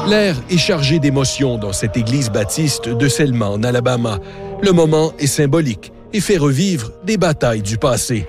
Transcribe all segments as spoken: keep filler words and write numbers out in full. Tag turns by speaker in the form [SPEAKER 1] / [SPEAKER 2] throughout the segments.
[SPEAKER 1] L'air est chargé d'émotion dans cette église baptiste de Selma, en Alabama. Le moment est symbolique et fait revivre des batailles du passé.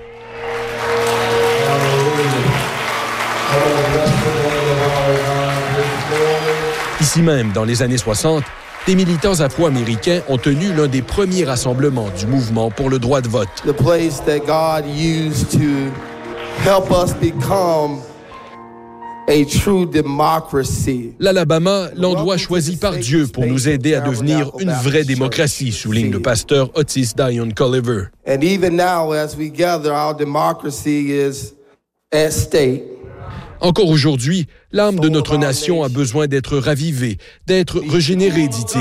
[SPEAKER 1] Ici même, dans les années soixante, des militants afro-américains ont tenu l'un des premiers rassemblements du mouvement pour le droit de vote.
[SPEAKER 2] The place that God used to help us become a true democracy.
[SPEAKER 1] L'Alabama, l'endroit choisi par Dieu pour nous aider à devenir une vraie démocratie, souligne le pasteur Otis Dion Culliver.
[SPEAKER 2] And even now, as we gather, our democracy is at stake.
[SPEAKER 1] Encore aujourd'hui, l'âme de notre nation a besoin d'être ravivée, d'être régénérée, dit-il.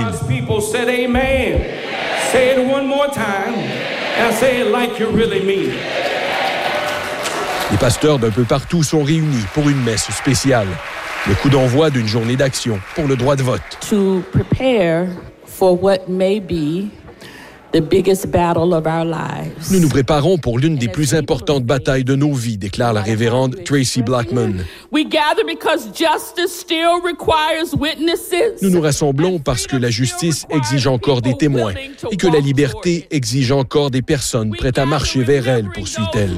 [SPEAKER 1] Les pasteurs d'un peu partout sont réunis pour une messe spéciale. Le coup d'envoi d'une journée d'action pour le droit de vote.
[SPEAKER 3] To prepare for what may be the biggest battle of our lives.
[SPEAKER 1] Nous nous préparons pour l'une des plus importantes batailles de nos vies, déclare la révérende Tracy Blackman.
[SPEAKER 3] We gather because justice still requires witnesses.
[SPEAKER 1] Nous nous rassemblons parce que la justice exige encore des témoins et que la liberté exige encore des personnes prêtes à marcher vers elle, poursuit-elle.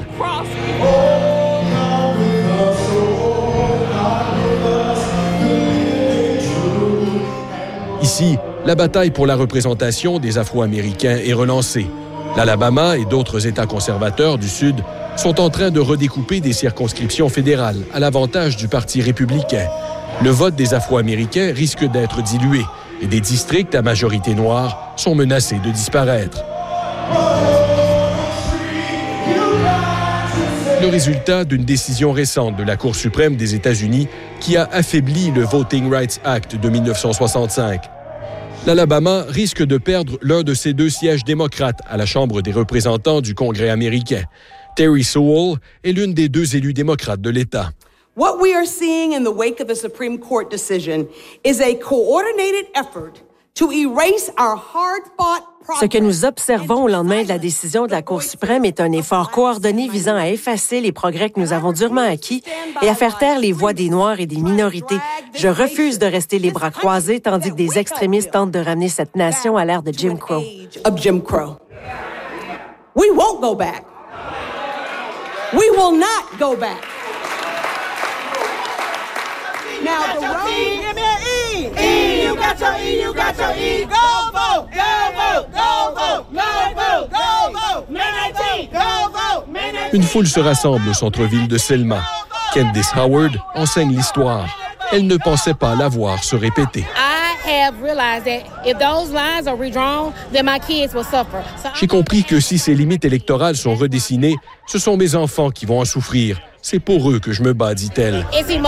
[SPEAKER 1] Ici, la bataille pour la représentation des Afro-Américains est relancée. L'Alabama et d'autres États conservateurs du Sud sont en train de redécouper des circonscriptions fédérales à l'avantage du Parti républicain. Le vote des Afro-Américains risque d'être dilué et des districts à majorité noire sont menacés de disparaître. Le résultat d'une décision récente de la Cour suprême des États-Unis qui a affaibli le Voting Rights Act de mille neuf cent soixante-cinq. L'Alabama risque de perdre l'un de ses deux sièges démocrates à la Chambre des représentants du Congrès américain. Terry Sowell est l'une des deux élus démocrates de l'État.
[SPEAKER 4] What we are seeing in the wake of the Supreme Court decision is a coordinated effort to erase our hard-fought.
[SPEAKER 5] Ce que nous observons au lendemain de la décision de la Cour suprême est un effort coordonné visant à effacer les progrès que nous avons durement acquis et à faire taire les voix des Noirs et des minorités. Je refuse de rester les bras croisés tandis que des extrémistes tentent de ramener cette nation à l'ère de Jim Crow.
[SPEAKER 4] Of Jim Crow. We won't go back. We will not go back. Now the road... E, you got your E, you got your E. Go vote, go vote, go vote, go vote, go vote. Manatee, go vote.
[SPEAKER 1] Une foule se rassemble au centre-ville de Selma. Candice Howard enseigne l'histoire. Elle ne pensait pas la voir se répéter. J'ai compris que si ces limites électorales sont redessinées, ce sont mes enfants qui vont en souffrir. C'est pour eux que je me bats, dit-elle.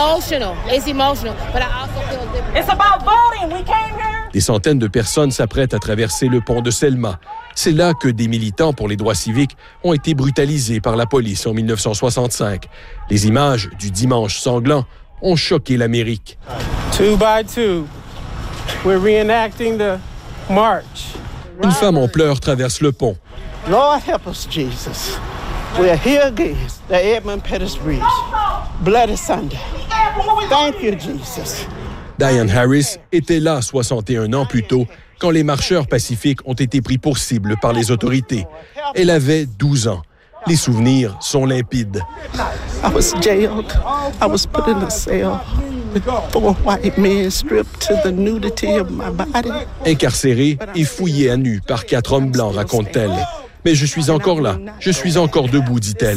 [SPEAKER 1] Des centaines de personnes s'apprêtent à traverser le pont de Selma. C'est là que des militants pour les droits civiques ont été brutalisés par la police en mille neuf cent soixante-cinq. Les images du dimanche sanglant ont choqué l'Amérique.
[SPEAKER 6] Two by two, we're reenacting the march.
[SPEAKER 1] Une femme en pleurs traverse le pont.
[SPEAKER 6] Lord help us, Jesus. We're here against the Edmund Pettus Bridge. Bloody Sunday. Thank you, Jesus.
[SPEAKER 1] Diane Harris était là soixante et un ans plus tôt quand les marcheurs pacifiques ont été pris pour cible par les autorités. Elle avait douze ans. Les souvenirs sont limpides.
[SPEAKER 6] I was jailed. I was put in a cell with four white men stripped to the nudity of my body.
[SPEAKER 1] Incarcérée et fouillée à nu par quatre hommes blancs, raconte-t-elle. Mais je suis encore là. Je suis encore debout, dit-elle.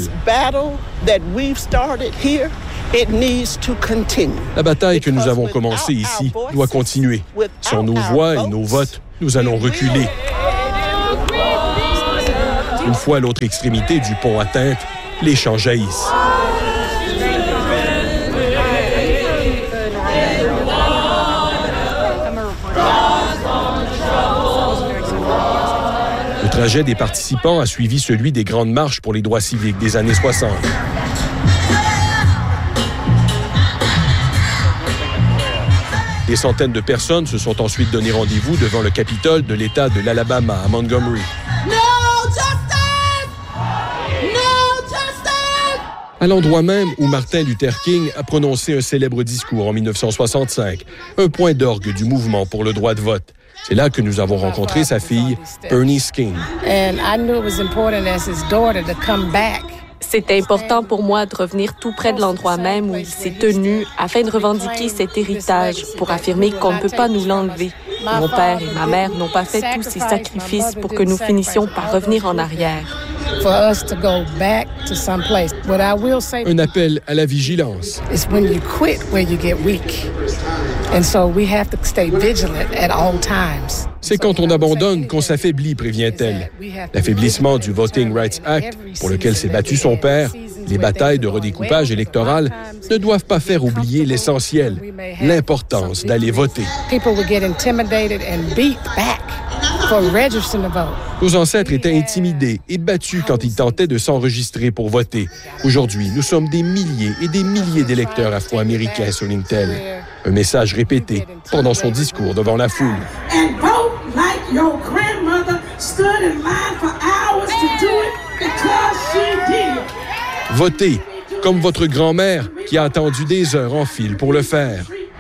[SPEAKER 1] La bataille que nous avons commencée ici doit continuer. Sans nos voix et nos votes, nous allons reculer. Une fois l'autre extrémité du pont atteinte, les chants jaillissent. Le trajet des participants a suivi celui des grandes marches pour les droits civiques des années soixante. Des centaines de personnes se sont ensuite donné rendez-vous devant le Capitole de l'État de l'Alabama à Montgomery.
[SPEAKER 4] No justice! No justice!
[SPEAKER 1] à l'endroit même où Martin Luther King a prononcé un célèbre discours en mille neuf cent soixante-cinq, un point d'orgue du mouvement pour le droit de vote. C'est là que nous avons rencontré sa fille, Bernice King.
[SPEAKER 7] C'était important pour moi de revenir tout près de l'endroit même où il s'est tenu afin de revendiquer cet héritage pour affirmer qu'on ne peut pas nous l'enlever. Mon père et ma mère n'ont pas fait tous ces sacrifices pour que nous finissions par revenir en arrière.
[SPEAKER 1] Un appel à la vigilance. C'est quand on abandonne qu'on s'affaiblit, prévient-elle. L'affaiblissement du Voting Rights Act, pour lequel s'est battu son père, les batailles de redécoupage électoral ne doivent pas faire oublier l'essentiel, l'importance d'aller voter. Nos ancêtres étaient intimidés et battus quand ils tentaient de s'enregistrer pour voter. Aujourd'hui, nous sommes des milliers et des milliers d'électeurs afro-américains, souligne-t-elle. Un message répété pendant son discours devant la foule. Votez comme votre grand-mère qui a attendu des heures en file pour le faire.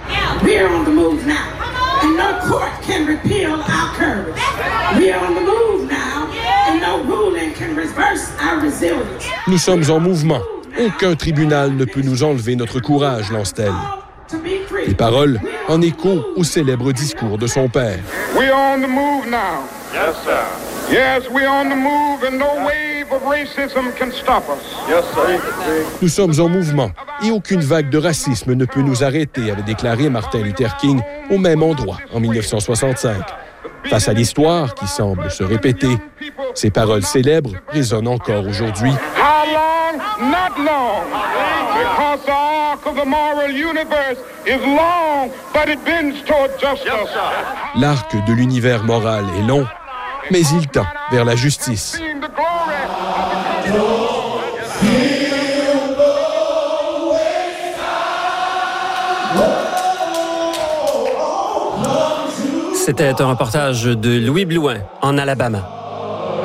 [SPEAKER 1] Nous sommes en mouvement. Aucun tribunal ne peut nous enlever notre courage, lance-t-elle. Les paroles en écho au célèbre discours de son père.
[SPEAKER 8] We are on the move now. Yes, sir. Yes, we are on the move and no wave of racism can stop us. Yes, sir.
[SPEAKER 1] Nous sommes en mouvement et aucune vague de racisme ne peut nous arrêter, avait déclaré Martin Luther King au même endroit en mille neuf cent soixante-cinq. Face à l'histoire qui semble se répéter, ces paroles célèbres résonnent encore aujourd'hui.
[SPEAKER 8] How long? Not long. Because the arc of the moral universe is long, but it bends toward justice.
[SPEAKER 1] L'arc de l'univers moral est long, mais il tend vers la justice.
[SPEAKER 9] C'était un reportage de Louis Blouin, en Alabama.